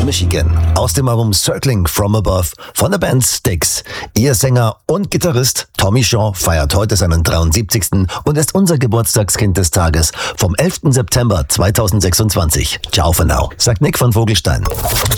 Michigan. Aus dem Album Circling from Above von der Band Styx. Ihr Sänger und Gitarrist Tommy Shaw feiert heute seinen 73. und ist unser Geburtstagskind des Tages vom 11. September 2026. Ciao for now, sagt Nick von Vogelstein.